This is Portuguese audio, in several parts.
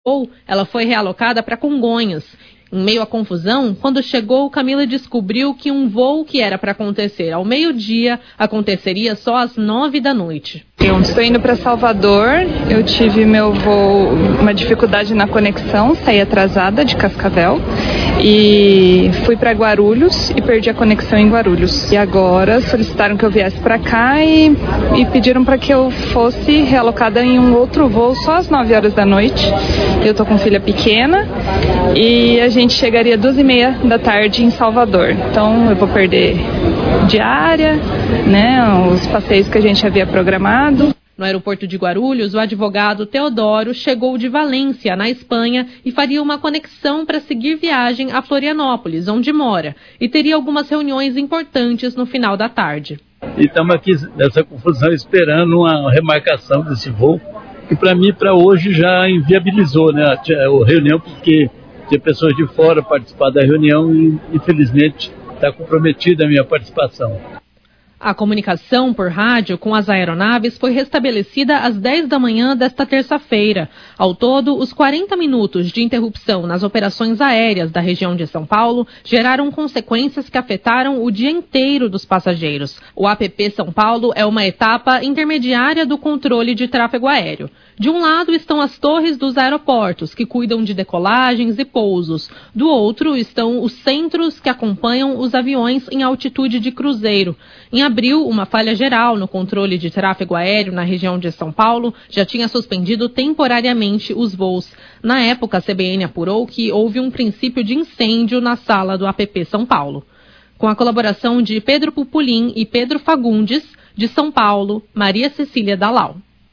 ela foi realocada para Congonhas. Em meio à confusão, quando chegou, Camila descobriu que um voo que era para acontecer ao meio-dia aconteceria só às 9 da noite. Eu estou indo para Salvador, eu tive meu voo, uma dificuldade na conexão, saí atrasada de Cascavel e fui para Guarulhos e perdi a conexão em Guarulhos. E agora solicitaram que eu viesse para cá e pediram para que eu fosse realocada em um outro voo só às 9 horas da noite. Eu tô com filha pequena e a gente chegaria 2h30 da tarde em Salvador. Então eu vou perder diária, né, os passeios que a gente havia programado. No aeroporto de Guarulhos, o advogado Teodoro chegou de Valência, na Espanha, e faria uma conexão para seguir viagem a Florianópolis, onde mora, e teria algumas reuniões importantes no final da tarde. E estamos aqui nessa confusão esperando uma remarcação desse voo, que para mim, para hoje, já inviabilizou, né, a reunião, porque tinha pessoas de fora participar da reunião e, infelizmente, está comprometida a minha participação. A comunicação por rádio com as aeronaves foi restabelecida às 10 da manhã desta terça-feira. Ao todo, os 40 minutos de interrupção nas operações aéreas da região de São Paulo geraram consequências que afetaram o dia inteiro dos passageiros. O APP São Paulo é uma etapa intermediária do controle de tráfego aéreo. De um lado estão as torres dos aeroportos, que cuidam de decolagens e pousos. Do outro estão os centros que acompanham os aviões em altitude de cruzeiro. Em abril, uma falha geral no controle de tráfego aéreo na região de São Paulo já tinha suspendido temporariamente os voos. Na época, a CBN apurou que houve um princípio de incêndio na sala do APP São Paulo. Com a colaboração de Pedro Pupulim e Pedro Fagundes, de São Paulo, Maria Cecília Dalal.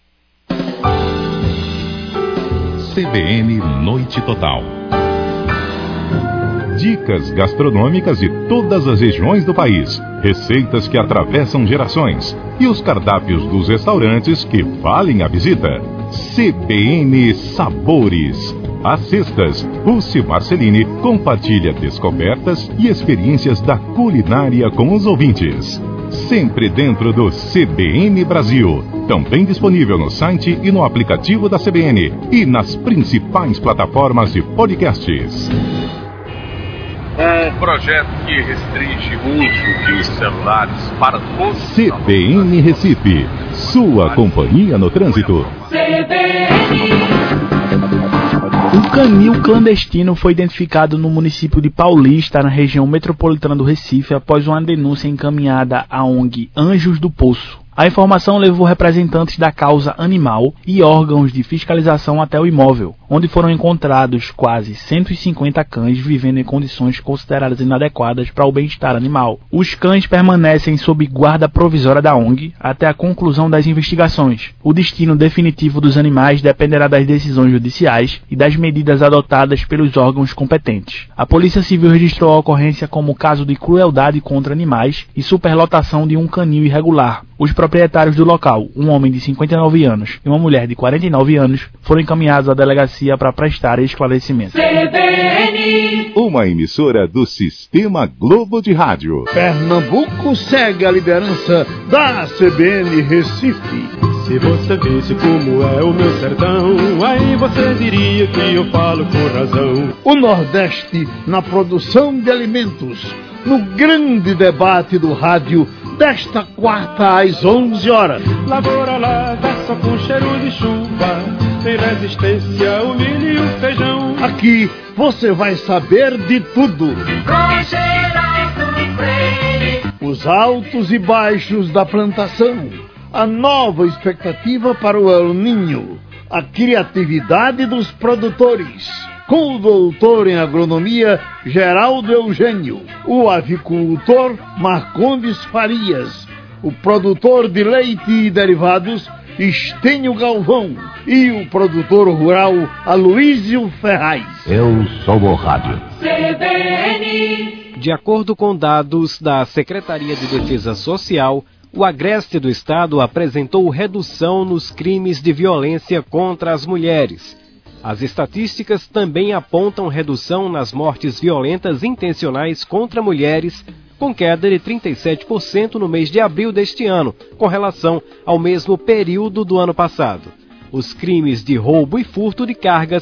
CBN Noite Total. Dicas gastronômicas de todas as regiões do país, receitas que atravessam gerações e os cardápios dos restaurantes que valem a visita. CBN Sabores. Às sextas, Rússi Marcelini compartilha descobertas e experiências da culinária com os ouvintes. Sempre dentro do CBN Brasil. Também disponível no site e no aplicativo da CBN e nas principais plataformas de podcasts. Um projeto que restringe o uso de celulares para todos. CBN Recife, sua companhia no trânsito. Um canil clandestino foi identificado no município de Paulista, na região metropolitana do Recife, após uma denúncia encaminhada à ONG Anjos do Poço. A informação levou representantes da causa animal e órgãos de fiscalização até o imóvel, onde foram encontrados quase 150 cães vivendo em condições consideradas inadequadas para o bem-estar animal. Os cães permanecem sob guarda provisória da ONG até a conclusão das investigações. O destino definitivo dos animais dependerá das decisões judiciais e das medidas adotadas pelos órgãos competentes. A Polícia Civil registrou a ocorrência como caso de crueldade contra animais e superlotação de um canil irregular. Os proprietários do local, um homem de 59 anos e uma mulher de 49 anos, foram encaminhados à delegacia para prestar esclarecimento. CBN, uma emissora do Sistema Globo de Rádio. Pernambuco segue a liderança da CBN Recife. Se você visse como é o meu sertão, aí você diria que eu falo com razão. O Nordeste na produção de alimentos, no grande debate do rádio, desta quarta às 11 horas. Lavoura lava só com cheiro de chuva, tem resistência o milho e o feijão. Aqui você vai saber de tudo. Os altos e baixos da plantação, a nova expectativa para o El Niño, a criatividade dos produtores. Com o doutor em agronomia Geraldo Eugênio, o avicultor Marcondes Farias, o produtor de leite e derivados Estênio Galvão e o produtor rural Aloísio Ferraz. Eu sou o rádio. CBN. De acordo com dados da Secretaria de Defesa Social, o Agreste do Estado apresentou redução nos crimes de violência contra as mulheres. As estatísticas também apontam redução nas mortes violentas intencionais contra mulheres, com queda de 37% no mês de abril deste ano, com relação ao mesmo período do ano passado. Os crimes de roubo e furto de cargas